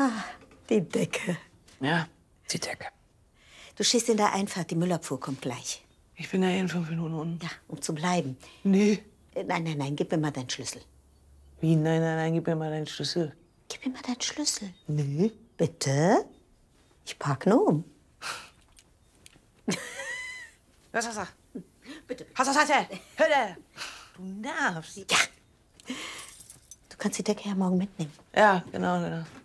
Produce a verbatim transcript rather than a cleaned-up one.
Ah, die Decke. Ja, die Decke. Du stehst in der Einfahrt, die Müllabfuhr kommt gleich. Ich bin ja in fünf Minuten unten. Ja, um zu bleiben. Nee. Äh, Nein, nein, nein, gib mir mal deinen Schlüssel. Wie? Nein, nein, nein, gib mir mal deinen Schlüssel. Gib mir mal deinen Schlüssel. Nee. Bitte? Ich park nur um. Was hast du? Bitte. Was hast du? Hör Du nervst. Ja. Du kannst die Decke ja morgen mitnehmen. Ja, genau, genau.